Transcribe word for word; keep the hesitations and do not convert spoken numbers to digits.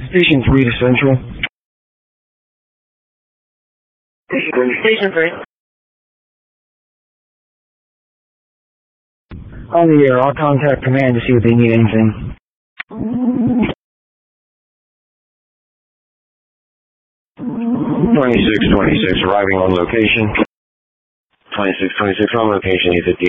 Station three to Central. Station three. On the air, I'll contact command to see if they need anything. twenty-six twenty-six arriving on location. twenty-six twenty-six on location, E fifty-eight.